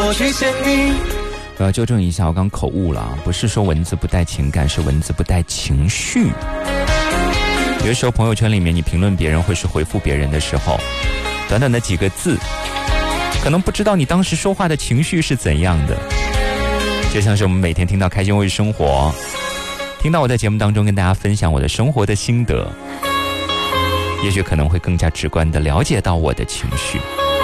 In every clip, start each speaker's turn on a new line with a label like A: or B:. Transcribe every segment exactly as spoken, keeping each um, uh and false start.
A: 我去见你。
B: 我要纠正一下，我刚口误了啊，不是说文字不带情感，是文字不带情绪。有的时候朋友圈里面你评论别人或是回复别人的时候，短短的几个字，可能不知道你当时说话的情绪是怎样的。就像是我们每天听到开心为生活，听到我在节目当中跟大家分享我的生活的心得，也许可能会更加直观地了解到我的情绪。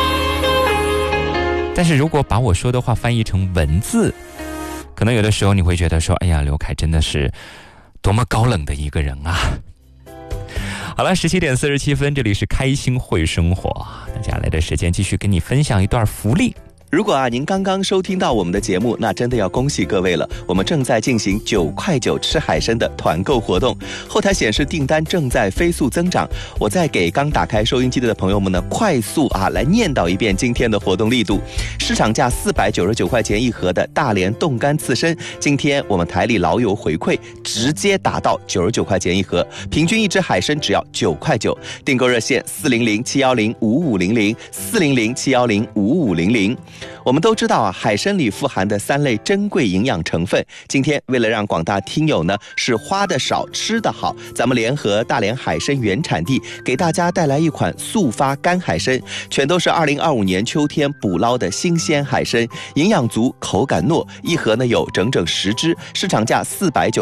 B: 但是如果把我说的话翻译成文字，可能有的时候你会觉得说，哎呀，刘凯真的是多么高冷的一个人啊。好了，十七点四十七分，这里是开心会生活。那接下来的时间继续跟你分享一段福利。
C: 如果啊您刚刚收听到我们的节目，那真的要恭喜各位了，我们正在进行九块九吃海参的团购活动，后台显示订单正在飞速增长。我再给刚打开收音机的朋友们呢，快速啊来念叨一遍今天的活动力度。市场价四百九十九块钱一盒的大连冻干刺身，今天我们台里老友回馈直接打到九十九块钱一盒，平均一只海参只要九块九。订购热线四零零七一零五五零零四零零七一零五五零零。我们都知道啊，海参里富含的三类珍贵营养成分。今天为了让广大听友呢是花的少吃的好，咱们联合大连海参原产地，给大家带来一款速发干海参，全都是二零二五年秋天捕捞的新鲜海参，营养足，口感糯，一盒呢有整整十只，市场价四百九。